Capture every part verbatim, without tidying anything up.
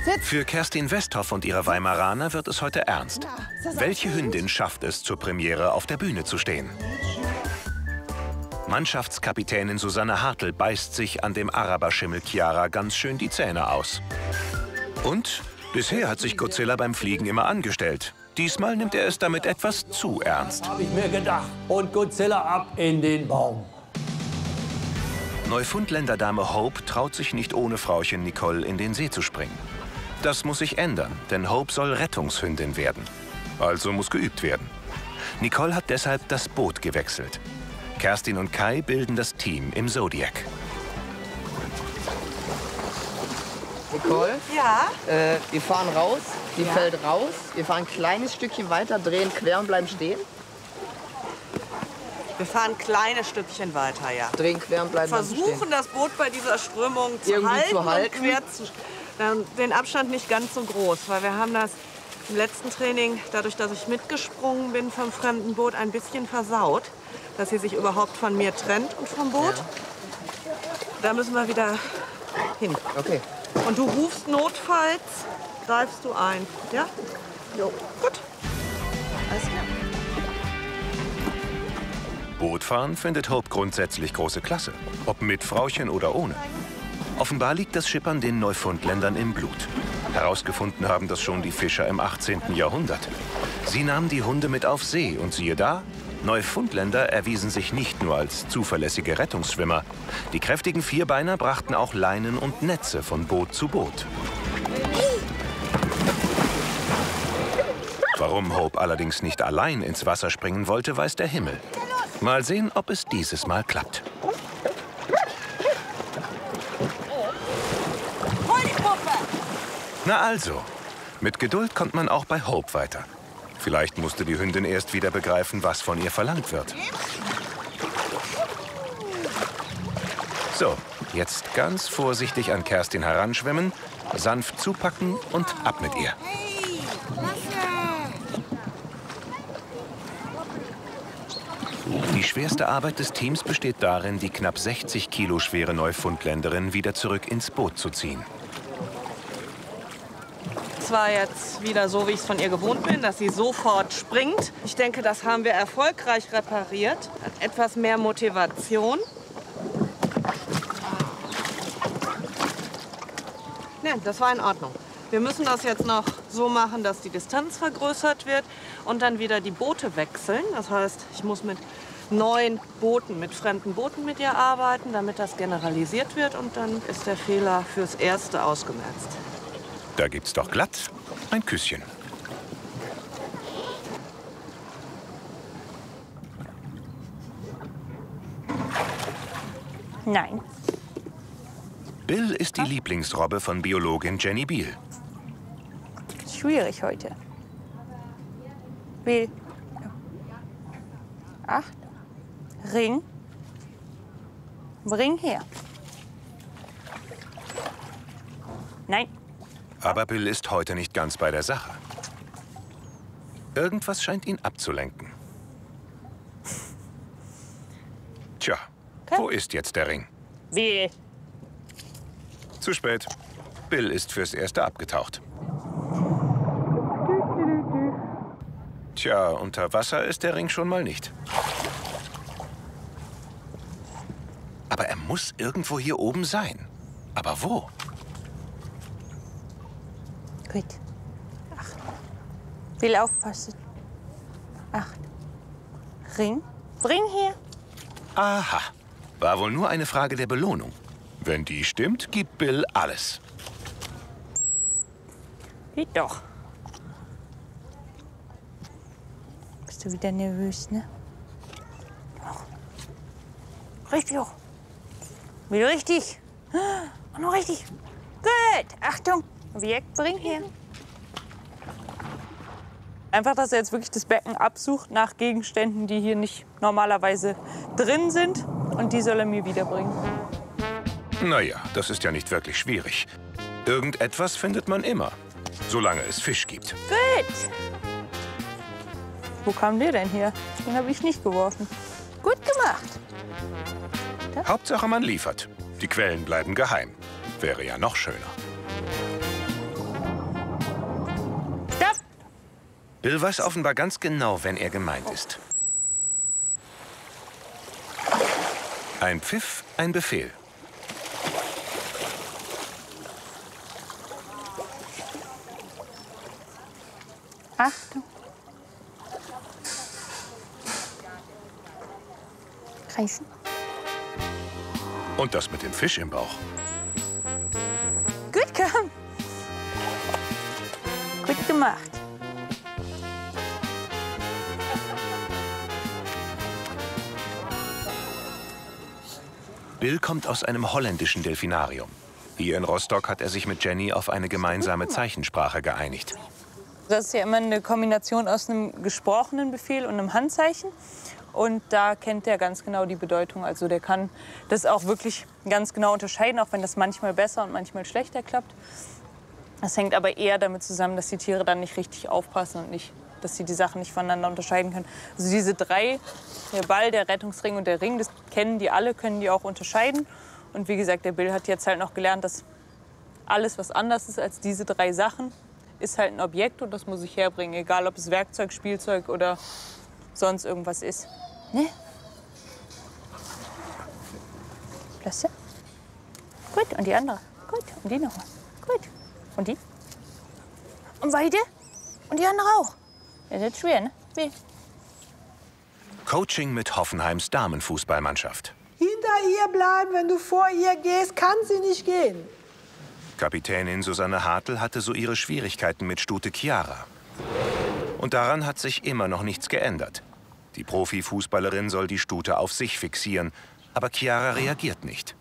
Sitz. Für Kerstin Westhoff und ihre Weimaraner wird es heute ernst. Welche Hündin schafft es, zur Premiere auf der Bühne zu stehen? Mannschaftskapitänin Susanne Hartl beißt sich an dem Araberschimmel Chiara ganz schön die Zähne aus. Und bisher hat sich Godzilla beim Fliegen immer angestellt. Diesmal nimmt er es damit etwas zu ernst. Habe ich mir gedacht. Und Godzilla ab in den Baum. Neufundländer-Dame Hope traut sich nicht ohne Frauchen Nicole in den See zu springen. Das muss sich ändern, denn Hope soll Rettungshündin werden. Also muss geübt werden. Nicole hat deshalb das Boot gewechselt. Kerstin und Kai bilden das Team im Zodiac. Nicole? Ja? Äh, wir fahren raus, die Ja. fällt raus. Wir fahren ein kleines Stückchen weiter, drehen quer und bleiben stehen. Wir fahren ein kleines Stückchen weiter, ja. Drehen quer und bleiben dann stehen. Versuchen, das Boot bei dieser Strömung zu Irgendwie halten, zu halten. und quer zu, dann den Abstand nicht ganz so groß, weil wir haben das im letzten Training, dadurch, dass ich mitgesprungen bin vom fremden Boot, ein bisschen versaut, dass sie sich überhaupt von mir trennt und vom Boot. Ja. Da müssen wir wieder hin. Okay. Und du rufst notfalls, greifst du ein. Ja? Jo. Gut. Alles klar. Bootfahren findet Hope grundsätzlich große Klasse. Ob mit Frauchen oder ohne. Offenbar liegt das Schippern den Neufundländern im Blut. Herausgefunden haben das schon die Fischer im achtzehnten Jahrhundert. Sie nahmen die Hunde mit auf See und siehe da, Neufundländer erwiesen sich nicht nur als zuverlässige Rettungsschwimmer. Die kräftigen Vierbeiner brachten auch Leinen und Netze von Boot zu Boot. Warum Hope allerdings nicht allein ins Wasser springen wollte, weiß der Himmel. Mal sehen, ob es dieses Mal klappt. Na also, mit Geduld kommt man auch bei Hope weiter. Vielleicht musste die Hündin erst wieder begreifen, was von ihr verlangt wird. So, jetzt ganz vorsichtig an Kerstin heranschwimmen, sanft zupacken und ab mit ihr. Die schwerste Arbeit des Teams besteht darin, die knapp sechzig Kilo schwere Neufundländerin wieder zurück ins Boot zu ziehen. Es war jetzt wieder so, wie ich es von ihr gewohnt bin, dass sie sofort springt. Ich denke, das haben wir erfolgreich repariert. Hat etwas mehr Motivation. Nein, das war in Ordnung. Wir müssen das jetzt noch so machen, dass die Distanz vergrößert wird und dann wieder die Boote wechseln. Das heißt, ich muss mit neuen Booten, mit fremden Booten mit ihr arbeiten, damit das generalisiert wird. Und dann ist der Fehler fürs Erste ausgemerzt. Da gibt's doch glatt ein Küsschen. Nein. Bill ist die Lieblingsrobbe von Biologin Jenny Biel. Schwierig heute. Bill. Acht. Ring. Bring her. Nein. Aber Bill ist heute nicht ganz bei der Sache. Irgendwas scheint ihn abzulenken. Tja, Okay. wo ist jetzt der Ring? Bill. Zu spät. Bill ist fürs Erste abgetaucht. Tja, unter Wasser ist der Ring schon mal nicht. Aber er muss irgendwo hier oben sein. Aber wo? Gut. Acht. Bill, aufpassen. Acht. Ring. Bring her. Aha. War wohl nur eine Frage der Belohnung. Wenn die stimmt, gibt Bill alles. Geht doch. Bist du wieder nervös, ne? Hoch. Richtig hoch. Wieder richtig. Und noch richtig. Gut. Achtung. Objekt, bring her. Einfach, dass er jetzt wirklich das Becken absucht nach Gegenständen, die hier nicht normalerweise drin sind. Und die soll er mir wiederbringen. Naja, das ist ja nicht wirklich schwierig. Irgendetwas findet man immer, solange es Fisch gibt. Gut. Wo kam der denn her? Den habe ich nicht geworfen. Gut gemacht. Hauptsache, man liefert. Die Quellen bleiben geheim. Wäre ja noch schöner. Bill weiß offenbar ganz genau, wenn er gemeint ist. Ein Pfiff, ein Befehl. Achtung. Reißen. Und das mit dem Fisch im Bauch. Gut, komm. Gut gemacht. Bill kommt aus einem holländischen Delfinarium. Hier in Rostock hat er sich mit Jenny auf eine gemeinsame Zeichensprache geeinigt. Das ist ja immer eine Kombination aus einem gesprochenen Befehl und einem Handzeichen. Und da kennt er ganz genau die Bedeutung. Also der kann das auch wirklich ganz genau unterscheiden, auch wenn das manchmal besser und manchmal schlechter klappt. Das hängt aber eher damit zusammen, dass die Tiere dann nicht richtig aufpassen und nicht, dass sie die Sachen nicht voneinander unterscheiden können. Also diese drei, der Ball, der Rettungsring und der Ring, das kennen die alle, können die auch unterscheiden. Und wie gesagt, der Bill hat jetzt halt noch gelernt, dass alles, was anders ist als diese drei Sachen, ist halt ein Objekt und das muss ich herbringen. Egal, ob es Werkzeug, Spielzeug oder sonst irgendwas ist. Ne? Klasse. Gut, und die andere. Gut, und die nochmal. Gut. Und die? Und weiter? Und die andere auch. Das ist jetzt schwer, ne? Wie? Coaching mit Hoffenheims Damenfußballmannschaft. Hinter ihr bleiben, wenn du vor ihr gehst, kann sie nicht gehen. Kapitänin Susanne Hartl hatte so ihre Schwierigkeiten mit Stute Chiara. Und daran hat sich immer noch nichts geändert. Die Profifußballerin soll die Stute auf sich fixieren, aber Chiara reagiert nicht.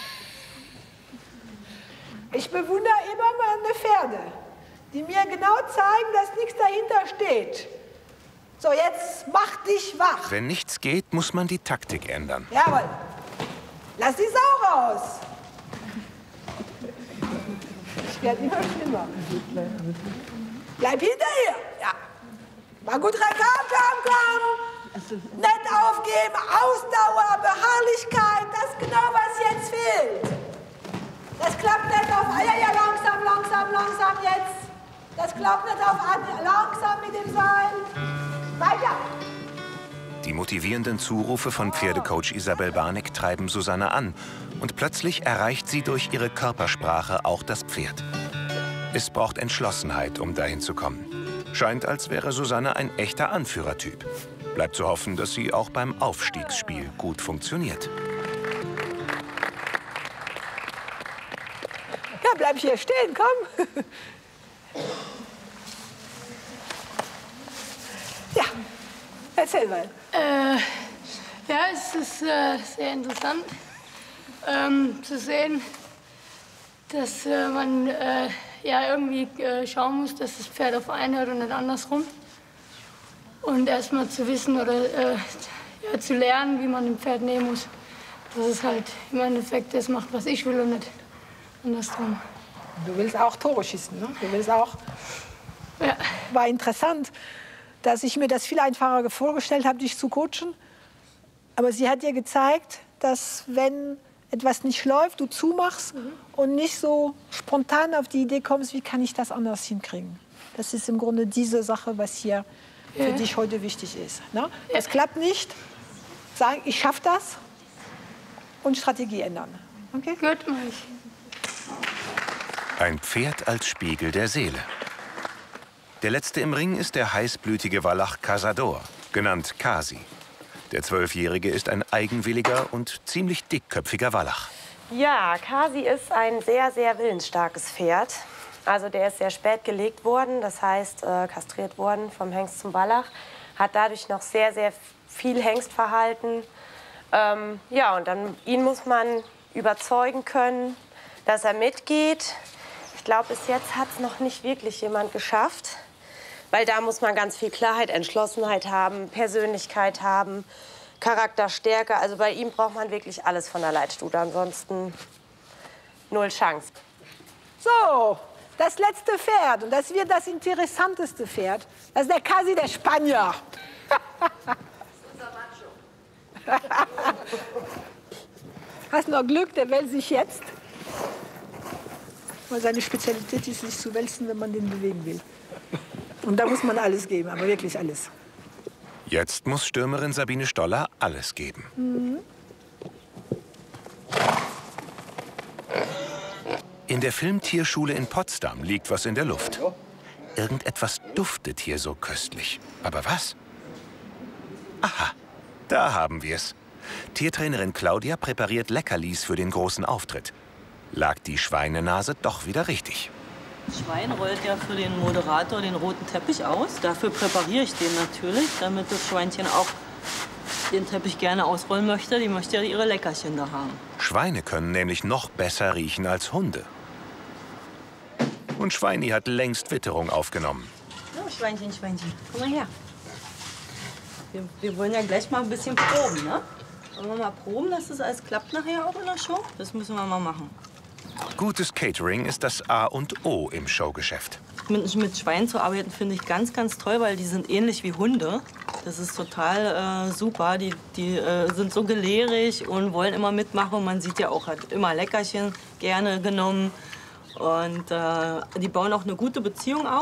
Ich bewundere immer meine Pferde, die mir genau zeigen, dass nichts dahinter steht. So, jetzt mach dich wach. Wenn nichts geht, muss man die Taktik ändern. Jawohl. Lass die Sau raus. Ich werde immer schlimmer. Bleib hinter ihr. Ja. Mal gut rein. Komm, komm, komm. Nicht aufgeben. Ausdauer, Beharrlichkeit. Das ist genau, was jetzt fehlt. Das klappt nicht auf... Ja, ja, langsam, langsam, langsam jetzt. Das klappt nicht auf... Langsam mit dem Seil. Weiter. Die motivierenden Zurufe von Pferdecoach Isabel Barnick treiben Susanne an. Und plötzlich erreicht sie durch ihre Körpersprache auch das Pferd. Es braucht Entschlossenheit, um dahin zu kommen. Scheint, als wäre Susanne ein echter Anführertyp. Bleibt zu hoffen, dass sie auch beim Aufstiegsspiel gut funktioniert. Ja, bleib hier stehen, komm. Ja, erzähl mal. Äh, ja, es ist äh, sehr interessant ähm, zu sehen, dass äh, man äh, ja irgendwie äh, schauen muss, dass das Pferd auf einen hört und nicht andersrum. Und erstmal zu wissen oder äh, ja, zu lernen, wie man ein Pferd nehmen muss, dass es halt im Endeffekt das macht, was ich will und nicht andersrum. Du willst auch Tore schießen, ne? Du willst auch... Ja. War interessant, dass ich mir das viel einfacher vorgestellt habe, dich zu coachen. Aber sie hat dir gezeigt, dass wenn etwas nicht läuft, du zumachst mhm. und nicht so spontan auf die Idee kommst, wie kann ich das anders hinkriegen. Das ist im Grunde diese Sache, was hier ja. für dich heute wichtig ist. Ne? Es ja. klappt nicht, sagen, ich schaffe das und Strategie ändern. Okay? Gut, mach ich. Ein Pferd als Spiegel der Seele. Der letzte im Ring ist der heißblütige Wallach Cazador, genannt Kasi. Der Zwölfjährige ist ein eigenwilliger und ziemlich dickköpfiger Wallach. Ja, Kasi ist ein sehr, sehr willensstarkes Pferd. Also der ist sehr spät gelegt worden, das heißt äh, kastriert worden vom Hengst zum Wallach. Hat dadurch noch sehr, sehr viel Hengstverhalten. Ähm, ja, und dann ihn muss man überzeugen können, dass er mitgeht. Ich glaube, bis jetzt hat es noch nicht wirklich jemand geschafft. Weil da muss man ganz viel Klarheit, Entschlossenheit haben, Persönlichkeit haben, Charakterstärke. Also bei ihm braucht man wirklich alles von der Leitstute. Ansonsten null Chance. So, das letzte Pferd. Und das wird das interessanteste Pferd. Das ist der Kasi, der Spanier. Hast noch Glück, der wälzt sich jetzt. Weil seine Spezialität ist, sich zu wälzen, wenn man den bewegen will. Und da muss man alles geben, aber wirklich alles. Jetzt muss Stürmerin Sabine Stoller alles geben. Mhm. In der Filmtierschule in Potsdam liegt was in der Luft. Irgendetwas duftet hier so köstlich. Aber was? Aha, da haben wir es. Tiertrainerin Claudia präpariert Leckerlis für den großen Auftritt. Lag die Schweinenase doch wieder richtig. Schwein rollt ja für den Moderator den roten Teppich aus. Dafür präpariere ich den natürlich, damit das Schweinchen auch den Teppich gerne ausrollen möchte. Die möchte ja ihre Leckerchen da haben. Schweine können nämlich noch besser riechen als Hunde. Und Schweini hat längst Witterung aufgenommen. Ja, Schweinchen, Schweinchen, komm mal her. Wir, wir wollen ja gleich mal ein bisschen proben, ne? Wollen wir mal proben, dass das alles klappt nachher auch in der Show? Das müssen wir mal machen. Gutes Catering ist das A und O im Showgeschäft. Mit, mit Schweinen zu arbeiten finde ich ganz, ganz toll, weil die sind ähnlich wie Hunde. Das ist total äh, super. Die, die äh, sind so gelehrig und wollen immer mitmachen. Man sieht ja auch, hat immer Leckerchen gerne genommen. Und äh, die bauen auch eine gute Beziehung auf.